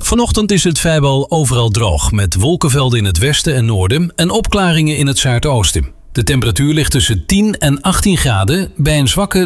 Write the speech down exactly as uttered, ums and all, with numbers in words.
Vanochtend is het vrijwel overal droog, met wolkenvelden in het westen en noorden en opklaringen in het zuidoosten. De temperatuur ligt tussen tien en achttien graden bij een zwakke